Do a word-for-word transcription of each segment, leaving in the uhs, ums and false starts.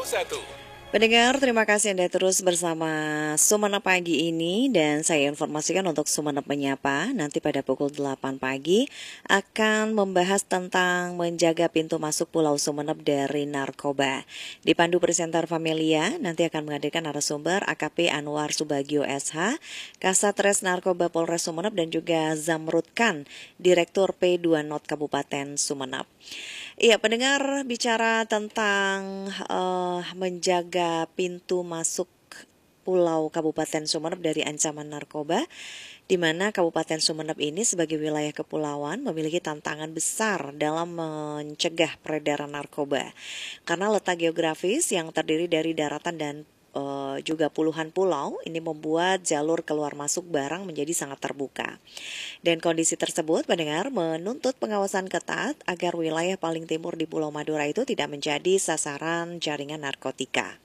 satu. Pendengar, terima kasih Anda terus bersama Sumenep pagi ini dan saya informasikan untuk Sumenep Menyapa nanti pada pukul delapan pagi akan membahas tentang menjaga pintu masuk Pulau Sumenep dari narkoba. Dipandu presenter Familia nanti akan menghadirkan narasumber A K P Anwar Subagio S H, Kasatres Narkoba Polres Sumenep dan juga Zamrud Khan, Direktur P dua Not Kabupaten Sumenep. Iya, pendengar, bicara tentang uh, menjaga pintu masuk Pulau Kabupaten Sumenep dari ancaman narkoba, di mana Kabupaten Sumenep ini sebagai wilayah kepulauan memiliki tantangan besar dalam mencegah peredaran narkoba. Karena letak geografis yang terdiri dari daratan dan Uh, juga puluhan pulau, ini membuat jalur keluar masuk barang menjadi sangat terbuka. Dan kondisi tersebut, pendengar, menuntut pengawasan ketat agar wilayah paling timur di Pulau Madura itu tidak menjadi sasaran jaringan narkotika.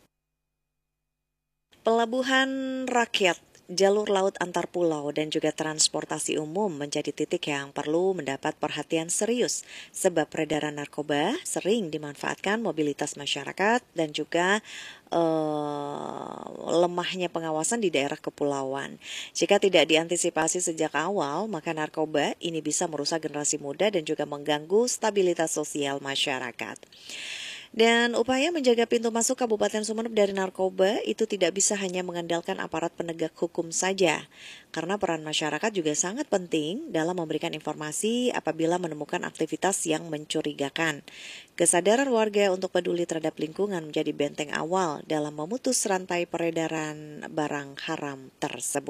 Pelabuhan rakyat, jalur laut antar pulau dan juga transportasi umum menjadi titik yang perlu mendapat perhatian serius sebab peredaran narkoba sering dimanfaatkan mobilitas masyarakat dan juga uh, lemahnya pengawasan di daerah kepulauan. Jika tidak diantisipasi sejak awal, maka narkoba ini bisa merusak generasi muda dan juga mengganggu stabilitas sosial masyarakat. Dan upaya menjaga pintu masuk Kabupaten Sumenep dari narkoba itu tidak bisa hanya mengandalkan aparat penegak hukum saja, karena peran masyarakat juga sangat penting dalam memberikan informasi apabila menemukan aktivitas yang mencurigakan. Kesadaran warga untuk peduli terhadap lingkungan menjadi benteng awal dalam memutus rantai peredaran barang haram tersebut.